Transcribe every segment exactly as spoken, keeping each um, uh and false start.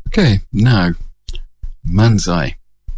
Okay, now, Manzai.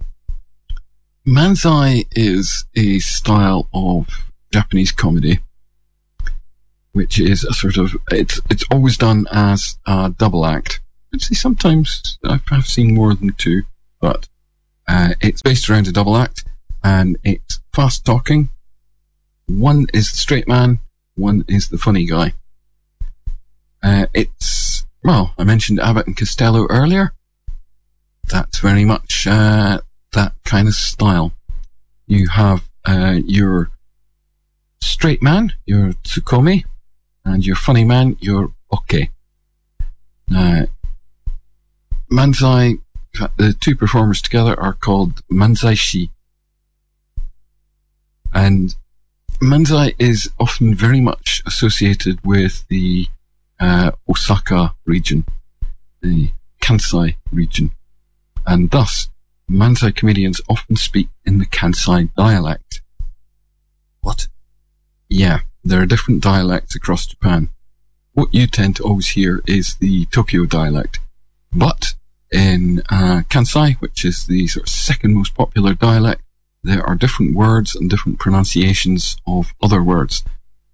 Manzai is a style of Japanese comedy, which is a sort of, it's it's always done as a double act. Actually, sometimes I've, I've seen more than two, but uh, it's based around a double act, and it's fast talking. One is the straight man, one is the funny guy. Uh, it's, well, I mentioned Abbott and Costello earlier. That's very much uh, that kind of style. You have uh, your straight man, your Tsukomi, and your funny man, your Oke. Now, Manzai, the two performers together are called Manzai-shi. And Manzai is often very much associated with the uh, Osaka region, the Kansai region. And thus, Manzai comedians often speak in the Kansai dialect. What? Yeah, there are different dialects across Japan. What you tend to always hear is the Tokyo dialect. But in uh, Kansai, which is the sort of second most popular dialect, there are different words and different pronunciations of other words.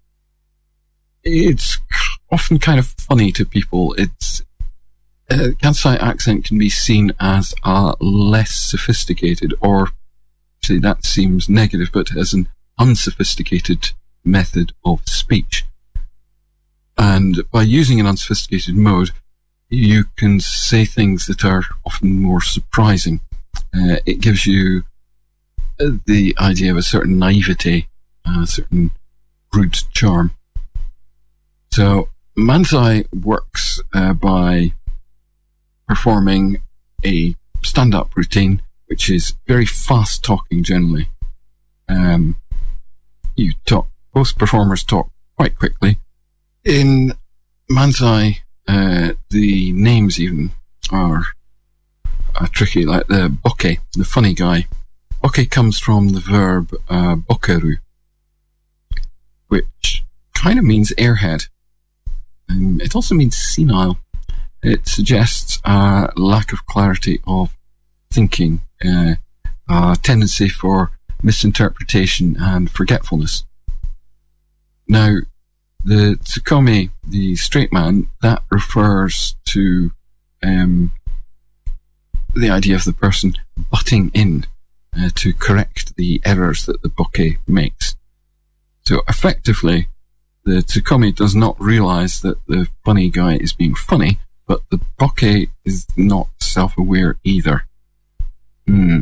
It's often kind of funny to people. It's uh, Kansai accent can be seen as a less sophisticated, or actually that seems negative, but as an unsophisticated method of speech. And by using an unsophisticated mode, you can say things that are often more surprising. Uh, it gives you the idea of a certain naivety, a certain rude charm. So Manzai works uh, by performing a stand-up routine, which is very fast talking generally. Um, you talk, both performers talk quite quickly. In Manzai, uh, the names even are, are tricky, like the Boke, the funny guy. Boke comes from the verb uh, bokeru, which kind of means airhead. Um, it also means senile. It suggests a lack of clarity of thinking, uh, a tendency for misinterpretation and forgetfulness. Now, the Tsukomi, the straight man, that refers to um, the idea of the person butting in uh, to correct the errors that the Boke makes. So effectively, the Tsukomi does not realize that the funny guy is being funny, but the Boke is not self-aware either. Hmm.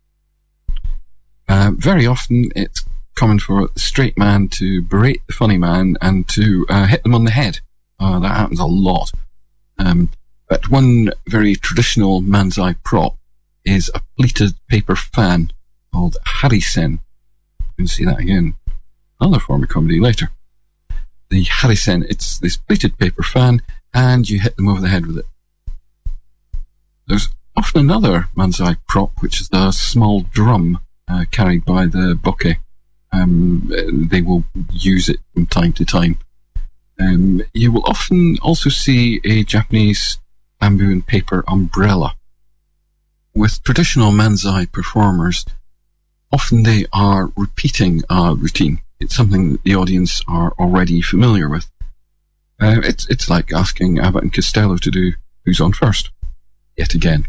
Uh, very often it's common for the straight man to berate the funny man and to uh, hit them on the head. Uh, that happens a lot. Um, but one very traditional Manzai prop is a pleated paper fan called harisen. You can see that again. Another form of comedy later. The harisen, it's this pleated paper fan, and you hit them over the head with it. There's often another Manzai prop, which is the small drum uh, carried by the Boke. Um, they will use it from time to time. Um, you will often also see a Japanese bamboo and paper umbrella. With traditional Manzai performers, often they are repeating a routine. It's something that the audience are already familiar with. Uh, it's it's like asking Abbott and Costello to do Who's On First, yet again.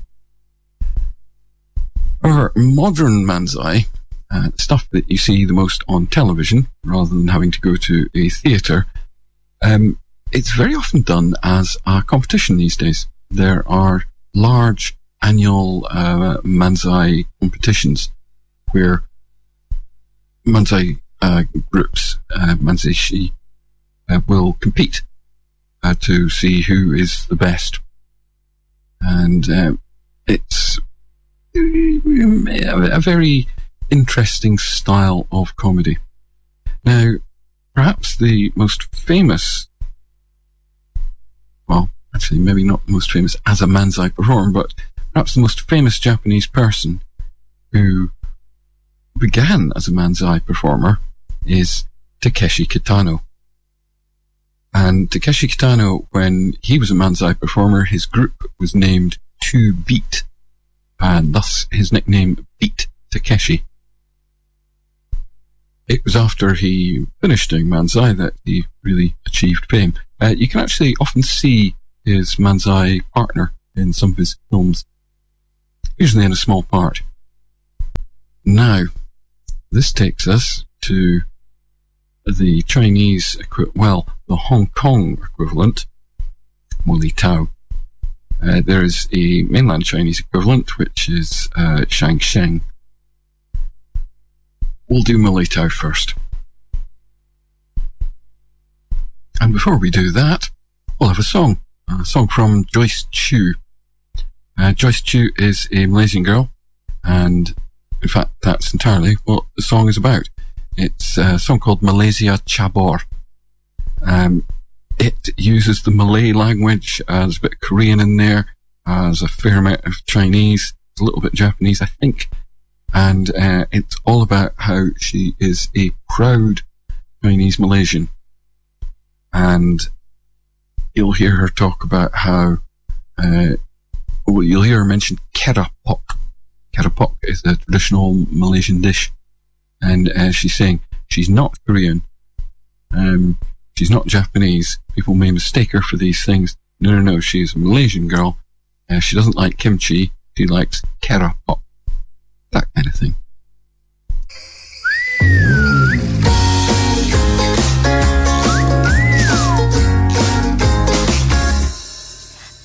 For modern Manzai, uh, stuff that you see the most on television, rather than having to go to a theatre, um, it's very often done as a competition these days. There are large annual uh, Manzai competitions where Manzai uh, groups, uh, Manzai-shi, uh, will compete uh, to see who is the best. And uh, it's a very interesting style of comedy. Now, perhaps the most famous, well, actually maybe not the most famous as a Manzai performer, but perhaps the most famous Japanese person who began as a Manzai performer is Takeshi Kitano. And Takeshi Kitano, when he was a Manzai performer, his group was named to Beat, and thus his nickname Beat Takeshi. It was after he finished doing Manzai that he really achieved fame. Uh, you can actually often see his Manzai partner in some of his films, usually in a small part. Now, this takes us to the Chinese, equi- well, the Hong Kong equivalent, Mo Li Tao. Uh, there is a mainland Chinese equivalent, which is uh, Shang Sheng. We'll do Mo Li Tao first. And before we do that, we'll have a song. A song from Joyce Chu. Uh, Joyce Chu is a Malaysian girl, and in fact, that's entirely what the song is about. It's a song called Malaysia Cabor. Um, it uses the Malay language, as a bit of Korean in there, as a fair amount of Chinese, a little bit Japanese, I think. And uh, it's all about how she is a proud Chinese Malaysian. And you'll hear her talk about how, uh, well, you'll hear her mention Keropok. Keropok is a traditional Malaysian dish. And uh, she's saying she's not Korean. Um, she's not Japanese. People may mistake her for these things. No, no, no. She's a Malaysian girl. Uh, she doesn't like kimchi. She likes Keropok.